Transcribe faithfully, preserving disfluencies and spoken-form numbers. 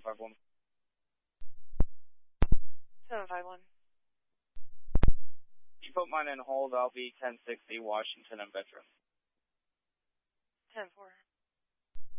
five one. seven five one. You put mine in hold. I'll be ten sixty Washington and Veterans. ten four.